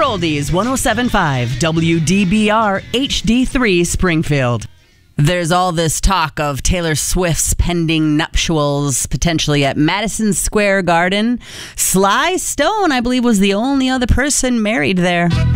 Oldies 107.5 WDBR HD3 Springfield. There's all this talk of Taylor Swift's pending nuptials potentially at Madison Square Garden. Sly Stone, I believe, was the only other person married there.